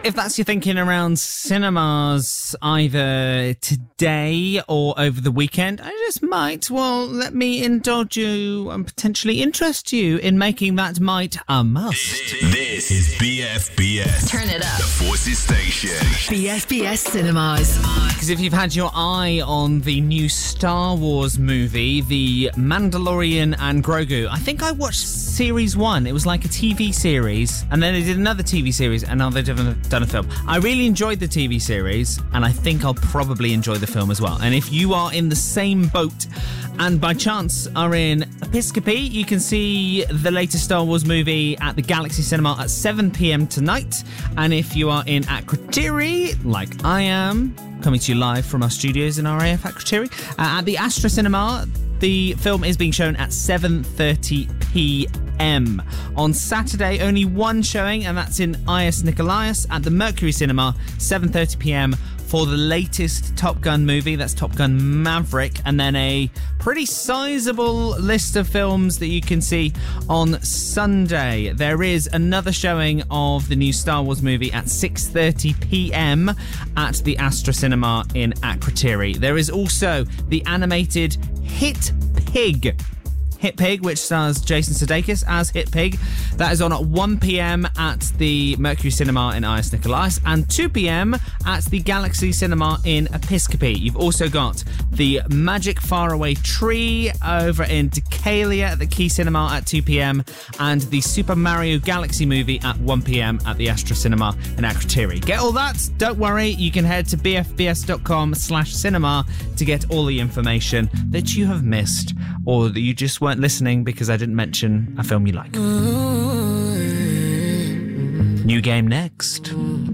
If that's your thinking around cinemas either today or over the weekend, I just might, let me indulge you and potentially interest you in making that might a must. This is BFBS. Turn it up. The Forces Station. BFBS Cinemas. Because if you've had your eye on the new Star Wars movie, The Mandalorian and Grogu, I think I watched Series 1. It was like a TV series, and then they did another TV series, and now they've done a film. I really enjoyed the TV series, and I think I'll probably enjoy the film as well. And if you are in the same boat and by chance are in Episcopi, you can see the latest Star Wars movie at the Galaxy Cinema at 7 p.m. tonight. And if you are in Akrotiri, like I am, coming to you live from our studios in RAF Akrotiri, at the Astra Cinema, the film is being shown at 7:30 p.m. On Saturday, only one showing, and that's in IS Nikolaios at the Mercury Cinema, 7:30 p.m. for the latest Top Gun movie. That's Top Gun Maverick, and then a pretty sizable list of films that you can see on Sunday. There is another showing of the new Star Wars movie at 6:30 p.m. at the Astra Cinema in Akrotiri. There is also the animated Hit Pig, which stars Jason Sudeikis as Hit Pig. That is on at 1 p.m. at the Mercury Cinema in IS Nikolaios and 2 p.m. at the Galaxy Cinema in Episcopi. You've also got the Magic Faraway Tree over in Decalia at the Key Cinema at 2 p.m. and the Super Mario Galaxy movie at 1 p.m. at the Astra Cinema in Akrotiri. Get all that? Don't worry, you can head to bfbs.com/cinema to get all the information that you have missed or that you just weren't listening because I didn't mention a film you like. New game next.